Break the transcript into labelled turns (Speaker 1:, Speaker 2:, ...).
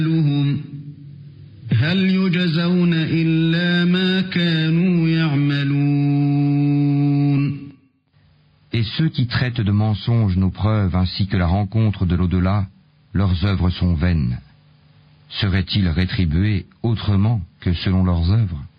Speaker 1: هل يجزون إلا ما كانوا يعملون.
Speaker 2: Et ceux qui traitent de mensonges nos preuves ainsi que la rencontre de l'au-delà, leurs œuvres sont vaines. Seraient-ils rétribués autrement que selon leurs œuvres?